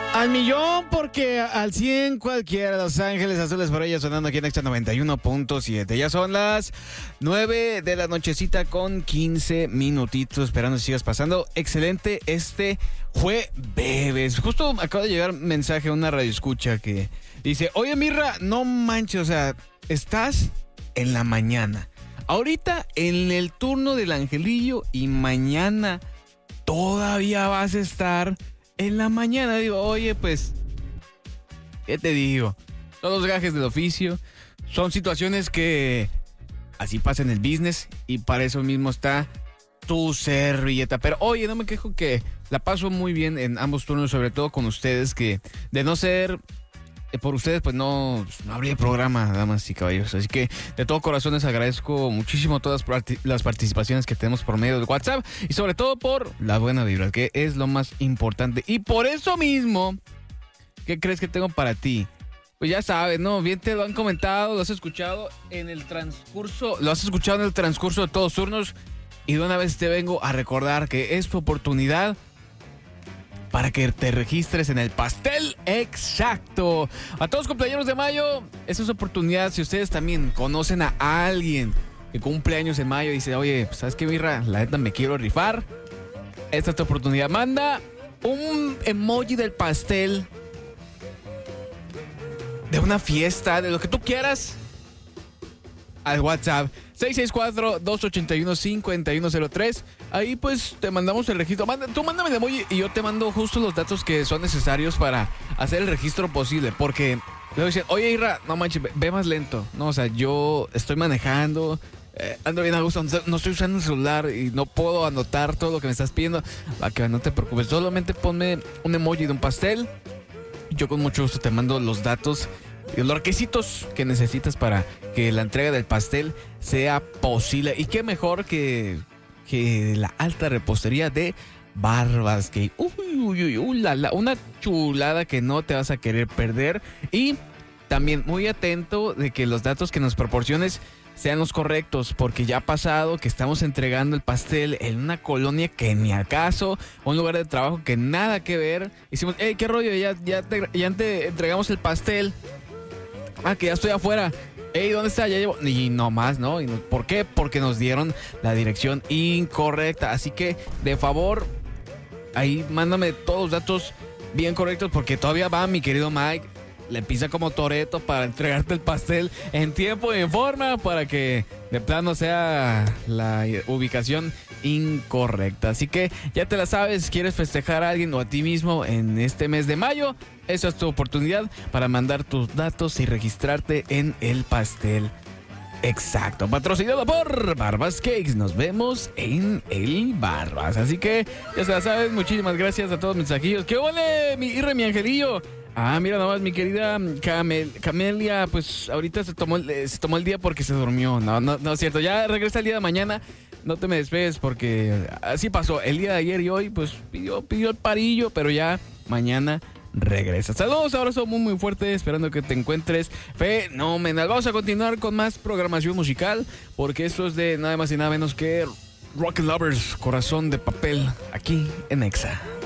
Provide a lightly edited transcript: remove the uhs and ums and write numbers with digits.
Al millón, porque al 100 cualquiera. Los Ángeles Azules por ella sonando aquí en Extra 91.7. Ya son las 9 de la nochecita con 15 minutitos. Esperando que sigas pasando. Excelente jueves. Justo acaba de llegar un mensaje a una radioescucha que dice: oye, Mirra, no manches, o sea, estás en la mañana. Ahorita en el turno del Angelillo y mañana todavía vas a estar en la mañana. Digo, oye, pues, ¿qué te digo? Son los gajes del oficio. Son situaciones que así pasa en el business y para eso mismo está tu servilleta. Pero oye, no me quejo, que la paso muy bien en ambos turnos, sobre todo con ustedes, que de no ser por ustedes, pues no habría programa, damas y caballeros. Así que de todo corazón les agradezco muchísimo todas las participaciones que tenemos por medio de WhatsApp y sobre todo por la buena vibra, que es lo más importante. Y por eso mismo, ¿qué crees que tengo para ti? Pues ya sabes, ¿no? Bien te lo han comentado, lo has escuchado en el transcurso de todos turnos. Y de una vez te vengo a recordar que es tu oportunidad para que te registres en el pastel exacto. A todos los cumpleaños de mayo, esa es su oportunidad. Si ustedes también conocen a alguien que cumple años en mayo y dice: oye, pues, ¿sabes qué, Mirra? La neta me quiero rifar. Esta es tu oportunidad. Manda un emoji del pastel, de una fiesta, de lo que tú quieras, al WhatsApp 664-281-5103. Ahí pues te mandamos el registro. Tú mándame el emoji y yo te mando justo los datos que son necesarios para hacer el registro posible. Porque luego dicen: oye, Irra, no manches, ve más lento. No, o sea, yo estoy manejando, ando bien a gusto, no estoy usando el celular y no puedo anotar todo lo que me estás pidiendo. Va, que no te preocupes, solamente ponme un emoji de un pastel. Yo con mucho gusto te mando los datos y los requisitos que necesitas para que la entrega del pastel sea posible. Y qué mejor que la alta repostería de Barbas Cake. Una chulada que no te vas a querer perder. Y también muy atento de que los datos que nos proporciones sean los correctos, porque ya ha pasado que estamos entregando el pastel en una colonia que ni al caso, un lugar de trabajo que nada que ver. Hicimos: hey, qué rollo, ya te entregamos el pastel. Ah, que ya estoy afuera. Ey, ¿dónde está? Ya llevo. Y no más, ¿no? ¿Por qué? Porque nos dieron la dirección incorrecta. Así que, de favor, ahí mándame todos los datos bien correctos, porque todavía va mi querido Mike. Le pisa como Toretto para entregarte el pastel en tiempo y en forma, para que de plano sea la ubicación incorrecta. Así que ya te la sabes, quieres festejar a alguien o a ti mismo en este mes de mayo, esa es tu oportunidad para mandar tus datos y registrarte en el pastel exacto. Patrocinado por Barbas Cakes. Nos vemos en el Barbas. Así que ya se la sabes, muchísimas gracias a todos mis mensajillos. ¡Qué ole, mi Irre, mi Angelillo! Ah, mira nomás, mi querida Camelia, pues ahorita se tomó el día porque se durmió. No es cierto, ya regresa el día de mañana. No te me despegues, porque así pasó. El día de ayer y hoy, pues pidió el parillo, pero ya mañana regresa. Saludos, abrazo muy fuerte, esperando que te encuentres fenomenal. Vamos a continuar con más programación musical, porque esto es de nada más y nada menos que Rock and Lovers, Corazón de Papel, aquí en Exa.